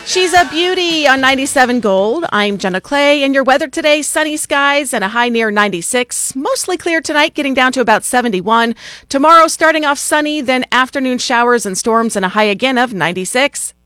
She's a beauty on 97 Gold. I'm Jenna Clay, and your weather today, sunny skies and a high near 96. Mostly clear tonight, getting down to about 71. Tomorrow, starting off sunny, then afternoon showers and storms and a high again of 96.